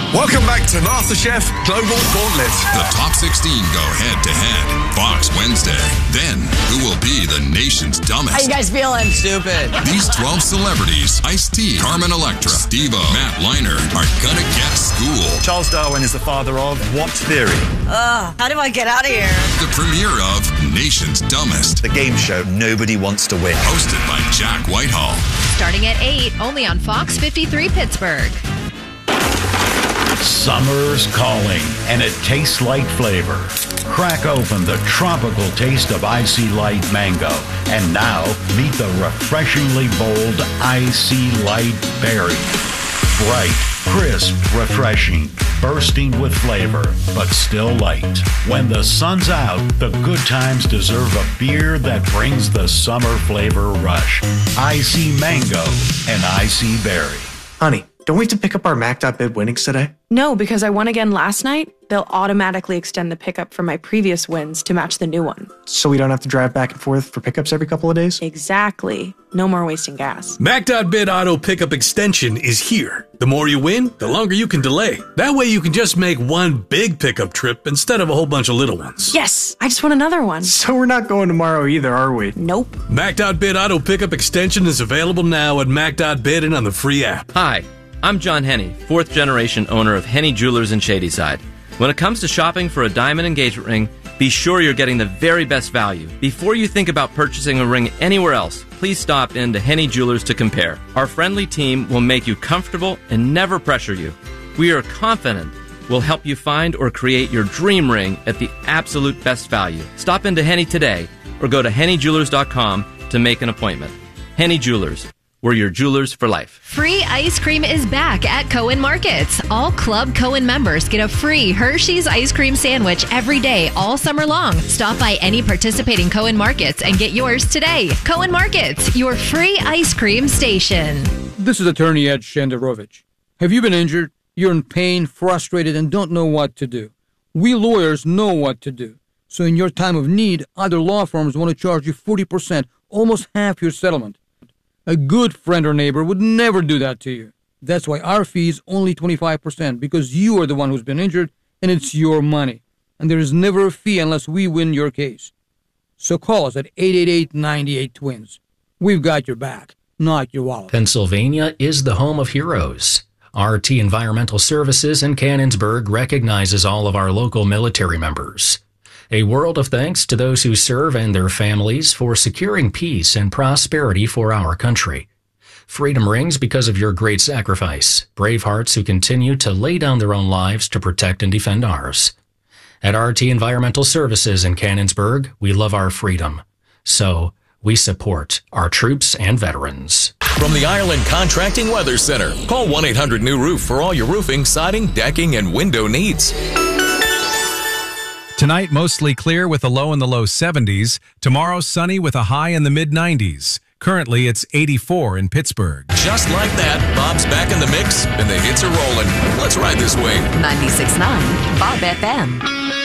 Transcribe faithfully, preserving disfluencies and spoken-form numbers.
Welcome back to MasterChef Global Gauntlet. The top sixteen go head-to-head. Fox Wednesday. Then, who will be the nation's dumbest? How you guys feeling? Stupid. These twelve celebrities, Ice-T, Carmen Electra, Steve-O, Matt Liner, are gonna guess school. Charles Darwin is the father of what theory? Ugh, how do I get out of here? The premiere of Nation's Dumbest. The game show nobody wants to win. Hosted by Jack Whitehall. Starting at eight, only on Fox fifty-three Pittsburgh. Summer's calling, and it tastes like flavor. Crack open the tropical taste of Icy Light Mango. And now, meet the refreshingly bold Icy Light Berry. Bright, crisp, refreshing, bursting with flavor, but still light. When the sun's out, the good times deserve a beer that brings the summer flavor rush. Icy Mango and Icy Berry. Honey, don't we have to pick up our Mac.bid winnings today? No, because I won again last night. They'll automatically extend the pickup for my previous wins to match the new one. So we don't have to drive back and forth for pickups every couple of days? Exactly. No more wasting gas. Mac.bid Auto Pickup Extension is here. The more you win, the longer you can delay. That way you can just make one big pickup trip instead of a whole bunch of little ones. Yes! I just want another one. So we're not going tomorrow either, are we? Nope. Mac.bid Auto Pickup Extension is available now at Mac.bid and on the free app. Hi, I'm John Henney, fourth generation owner of Henney Jewelers in Shadyside. When it comes to shopping for a diamond engagement ring, be sure you're getting the very best value. Before you think about purchasing a ring anywhere else, please stop in to Henney Jewelers to compare. Our friendly team will make you comfortable and never pressure you. We are confident we'll help you find or create your dream ring at the absolute best value. Stop into Henney today or go to henny jewelers dot com to make an appointment. Henney Jewelers. We're your jewelers for life. Free ice cream is back at Cohen Markets. All Club Cohen members get a free Hershey's ice cream sandwich every day, all summer long. Stop by any participating Cohen Markets and get yours today. Cohen Markets, your free ice cream station. This is attorney Ed Shenderovich. Have you been injured? You're in pain, frustrated, and don't know what to do. We lawyers know what to do. So in your time of need, other law firms want to charge you forty percent, almost half your settlement. A good friend or neighbor would never do that to you. That's why our fee is only twenty-five percent, because you are the one who's been injured, and it's your money. And there is never a fee unless we win your case. So call us at eight eight eight, nine eight twins. We've got your back, not your wallet. Pennsylvania is the home of heroes. R T Environmental Services in Canonsburg recognizes all of our local military members. A world of thanks to those who serve and their families for securing peace and prosperity for our country. Freedom rings because of your great sacrifice, brave hearts who continue to lay down their own lives to protect and defend ours. At R T Environmental Services in Canonsburg, we love our freedom. So, we support our troops and veterans. From the Ireland Contracting Weather Center, call one eight hundred new roof for all your roofing, siding, decking, and window needs. Tonight, mostly clear with a low in the low seventies. Tomorrow, sunny with a high in the mid nineties. Currently, it's eighty-four in Pittsburgh. Just like that, Bob's back in the mix, and the hits are rolling. Let's ride this wave. ninety-six point nine Bob F M.